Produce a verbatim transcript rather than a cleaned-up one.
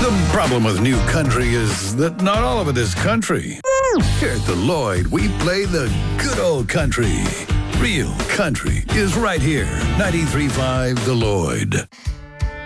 The problem with new country is that not all of it is country. Here at the Lloyd, we play the good old country. Real country is right here. ninety-three point five The Lloyd.